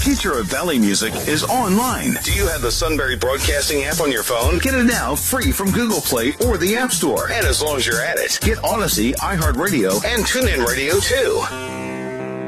future of Valley music is online. Do you have the Sunbury Broadcasting app on your phone? Get it now free from Google Play or the App Store. And as long as you're at it, get Odyssey, iHeartRadio, and TuneIn Radio too.